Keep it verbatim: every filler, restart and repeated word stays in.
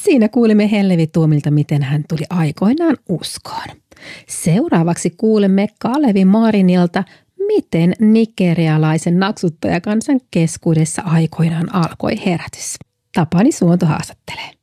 Siinä kuulimme Hellevi Tuomilta, miten hän tuli aikoinaan uskoon. Seuraavaksi kuulemme Kalevi Marinilta, miten nigerialaisen naksuttajakansan keskuudessa aikoinaan alkoi herätys. Tapani Suonto haastattelee.